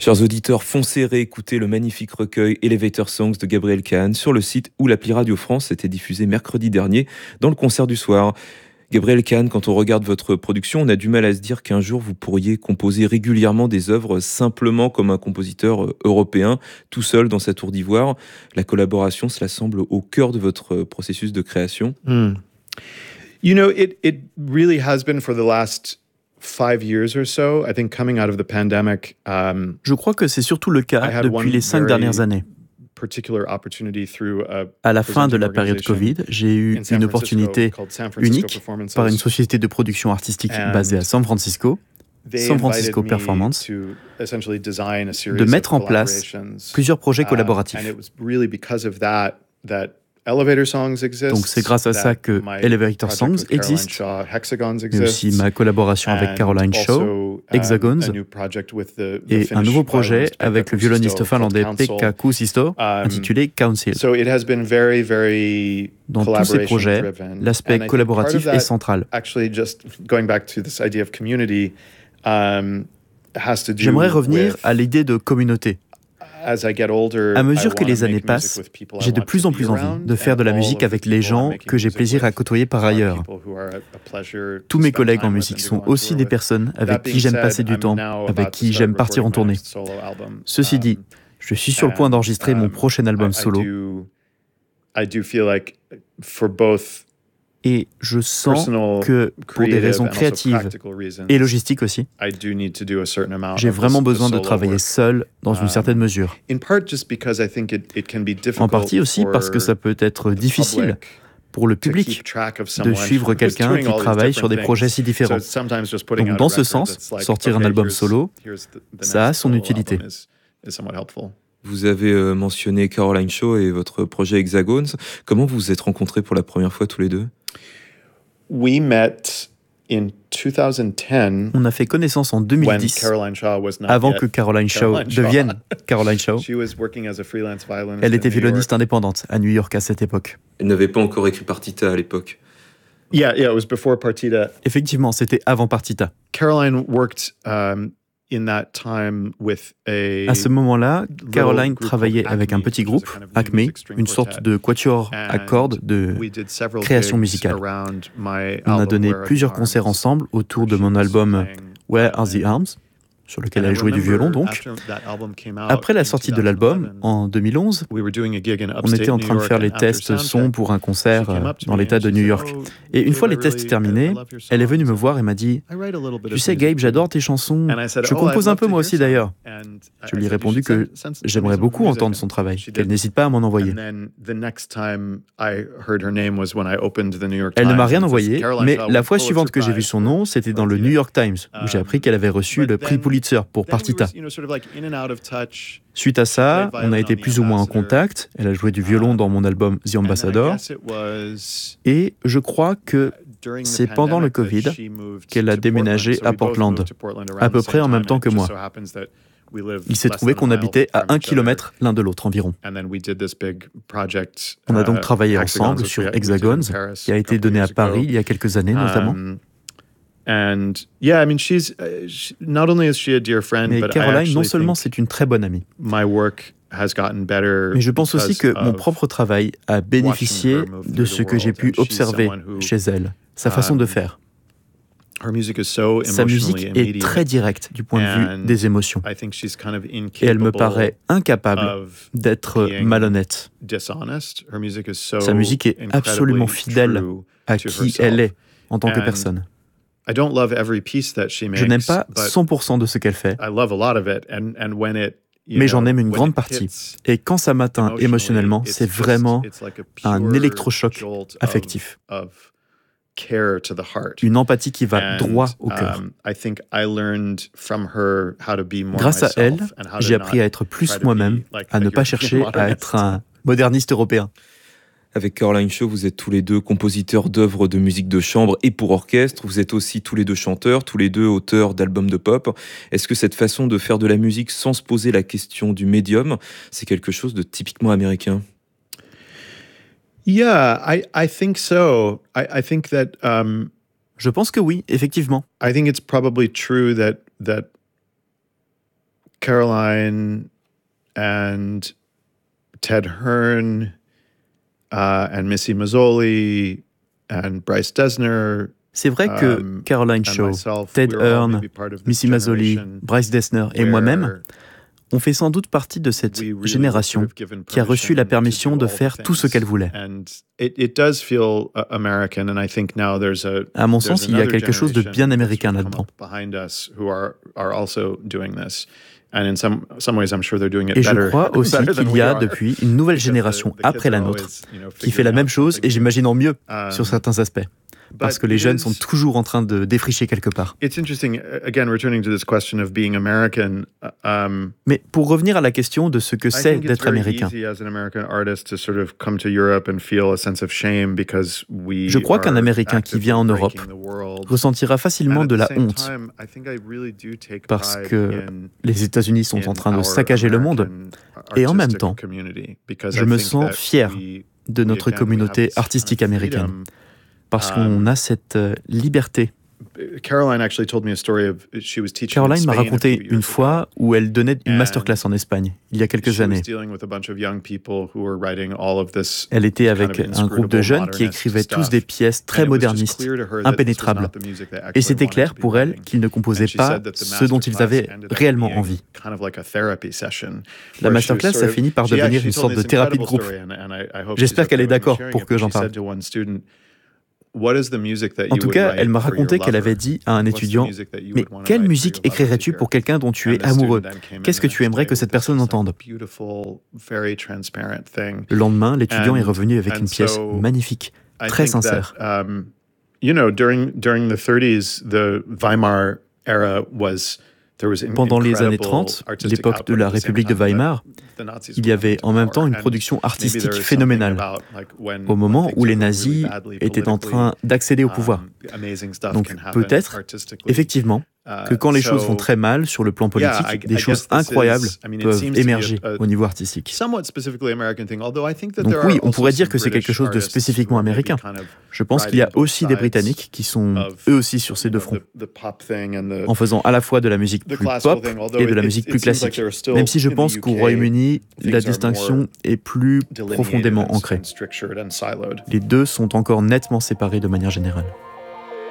Chers auditeurs, foncez réécouter le magnifique recueil Elevator Songs de Gabriel Kahn sur le site ou l'appli Radio France. C'était diffusé mercredi dernier dans le concert du soir. Gabriel Kahn, quand on regarde votre production, on a du mal à se dire qu'un jour vous pourriez composer régulièrement des œuvres simplement comme un compositeur européen, tout seul dans sa tour d'ivoire. La collaboration, cela semble au cœur de votre processus de création. You know, it really has been for the last 5 years or so. I think coming out of the pandemic, Je crois que c'est surtout le I cas had depuis one les 5 very dernières années. particular opportunity through a À la fin de la presenting période organization Covid, j'ai eu in San une Francisco opportunité called San Francisco unique Performances. par une société de production artistique And basée à San Francisco, They San Francisco invited me Performance, to essentially design a series de of mettre en place collaborations. plusieurs projets And collaboratifs. it was really because of that Elevator Songs exists. Donc c'est grâce à ça que my Elevator project Songs with Caroline existe, Shaw, Hexagons mais exists. aussi ma collaboration avec And Caroline Shaw, also, Hexagons, a new project with the et un Finnish nouveau projet violinist avec Pekka le violoniste Kuusisto finlandais called Council. Pekka Kuusisto, intitulé Council. So it has been very, very Dans tous ces projets, collaboration-driven. l'aspect And I think collaboratif part of est that, central. Actually, just going back to this idea of community, has to do J'aimerais revenir with, à l'idée de communauté. as I get older, À mesure que I les wanna années make music passent, with people I j'ai de want plus to en be plus envie around, de faire de la and musique all of the avec les people I'm gens making que j'ai music plaisir à with côtoyer par are ailleurs. people who are a pleasure to Tous mes spend collègues en time with musique and to sont go on aussi tour des with. personnes avec That qui being j'aime said, passer du I'm temps, now avec about to qui start j'aime partir en recording my tournée. next solo album. Ceci dit, je suis sur le point d'enregistrer mon prochain album solo I do feel like for both et je sens personal, que pour des creative, raisons and also créatives practical reasons, et logistiques aussi, I do need to do a certain amount j'ai of vraiment the besoin de solo travailler work. seul dans une certaine mesure. In part just because I think it can be difficult En partie aussi parce que ça peut être difficile pour le public de suivre quelqu'un qui travaille sur des projets si différents. Donc dans ce sens, sortir un album solo, ça a son utilité. Vous avez mentionné Caroline Shaw et votre projet Hexagons. Comment vous vous êtes rencontrés pour la première fois tous les deux ? We met in 2010 On a fait connaissance en when 2010, Caroline Shaw was not avant yet que Caroline Shaw Caroline Shaw. devienne Caroline Shaw. She was working as a freelance violinist Elle in était New York. violoniste indépendante à New York à cette époque. Elle n'avait pas encore écrit Partita à l'époque. Yeah, it was before Partita. Effectivement, c'était avant Partita. Caroline worked in that time with À ce moment-là, Caroline travaillait avec un petit groupe, Acme, une sorte de quatuor à cordes de création musicale. On a donné plusieurs concerts ensemble autour de mon album Where Are the Arms, sur lequel elle jouait du violon donc. Après la sortie de l'album, en 2011, on était en train de faire les tests son pour un concert dans l'état de New York. Et une fois les tests terminés, elle est venue me voir et m'a dit « Tu sais Gabe, j'adore tes chansons, je compose un peu moi aussi d'ailleurs ». Je lui ai répondu que j'aimerais beaucoup entendre son travail, qu'elle n'hésite pas à m'en envoyer. Elle ne m'a rien envoyé, mais la fois suivante que j'ai vu son nom, c'était dans le New York Times, où j'ai appris qu'elle avait reçu le prix Pulitzer pour Partita. Suite à ça, on a été plus ou moins en contact. Elle a joué du violon dans mon album The Ambassador. Et je crois que c'est pendant le Covid qu'elle a déménagé à Portland, à peu près en même temps que moi. Il s'est trouvé qu'on habitait à 1 kilomètre l'un de l'autre environ. On a donc travaillé ensemble sur Hexagons, qui a été donné à Paris il y a quelques années notamment. And yeah, I mean, not only is she a dear friend, Mais but Caroline, non seulement c'est une très bonne amie, my work has gotten better. Mais je pense aussi que mon propre travail a bénéficié de ce que j'ai pu observer chez elle, sa façon de faire. Sa musique est très directe du point de vue des émotions. Et elle me paraît incapable d'être malhonnête. Sa musique est absolument fidèle à qui elle est en tant que personne. Je n'aime pas 100% de ce qu'elle fait, mais j'en aime une grande partie. Et quand ça m'atteint émotionnellement, c'est vraiment un électrochoc affectif. Une empathie qui va droit au cœur. Grâce à elle, j'ai appris à être plus moi-même, à ne pas chercher à être un moderniste européen. Avec Caroline Shaw, vous êtes tous les deux compositeurs d'œuvres de musique de chambre et pour orchestre. Vous êtes aussi tous les deux chanteurs, tous les deux auteurs d'albums de pop. Est-ce que cette façon de faire de la musique sans se poser la question du médium, c'est quelque chose de typiquement américain ? Yeah, I think so. I think that Je pense que oui, effectivement. I think it's probably true that Caroline and Ted Hearn and Missy Mazzoli and Bryce Dessner. C'est vrai que Caroline Shaw, Ted Hearn, Missy Mazzoli, Bryce Dessner et moi-même, on fait sans doute partie de cette génération qui a reçu la permission de faire tout ce qu'elle voulait. À mon sens, il y a quelque chose de bien américain là-dedans. Et je crois aussi qu'il y a depuis une nouvelle génération après la nôtre qui fait la même chose et j'imagine en mieux sur certains aspects. Parce que les jeunes sont toujours en train de défricher quelque part. Mais pour revenir à la question de ce que c'est d'être américain, je crois qu'un Américain qui vient en Europe ressentira facilement de la honte parce que les États-Unis sont en train de saccager le monde. Et en même temps, je me sens fier de notre communauté artistique américaine. Parce qu'on a cette liberté. Caroline m'a raconté une fois où elle donnait une masterclass en Espagne, il y a quelques années. Elle était avec un groupe de jeunes qui écrivaient tous des pièces très modernistes, impénétrables. Et c'était clair pour elle qu'ils ne composaient pas ce dont ils avaient réellement envie. La masterclass a fini par devenir une sorte de thérapie de groupe. J'espère qu'elle est d'accord pour que j'en parle. En tout cas, elle m'a raconté qu'elle avait dit à un étudiant « Mais quelle musique écrirais-tu pour quelqu'un dont tu es amoureux ? Qu'est-ce que tu aimerais que cette personne entende ?» Le lendemain, l'étudiant est revenu avec une pièce magnifique, très sincère. Pendant les années 30, l'époque de la République de Weimar, il y avait en même temps une production artistique phénoménale, au moment où les nazis étaient en train d'accéder au pouvoir. Donc peut-être, effectivement, que quand les choses vont très mal sur le plan politique, des choses incroyables peuvent émerger au niveau artistique. Donc oui, on pourrait dire que c'est quelque chose de spécifiquement américain. Je pense qu'il y a aussi des Britanniques qui sont eux aussi sur ces deux fronts, en faisant à la fois de la musique plus pop et de la musique plus classique. Même si je pense qu'au Royaume-Uni, la distinction est plus profondément ancrée. Les deux sont encore nettement séparés de manière générale.